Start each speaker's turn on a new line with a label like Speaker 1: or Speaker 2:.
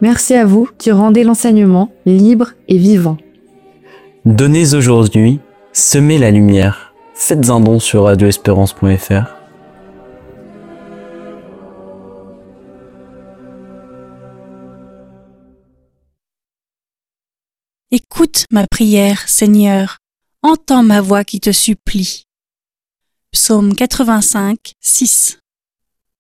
Speaker 1: Merci à vous qui rendez l'enseignement libre et vivant.
Speaker 2: Donnez aujourd'hui, semez la lumière. Faites un don sur radioespérance.fr.
Speaker 3: Écoute ma prière, Seigneur, entends ma voix qui te supplie. Psaume 85, 6.